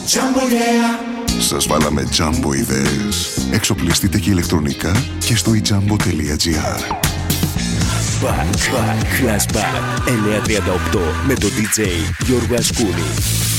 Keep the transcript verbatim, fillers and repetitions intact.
Jumbo, yeah. Σας βάλαμε Jumbo ιδέες. Εξοπλιστείτε και ηλεκτρονικά και στο e jumbo τελεία gr. Back, back, flashback εννιά τριάντα οκτώ με τον ντι τζέι Γιώργο Ασκούνη.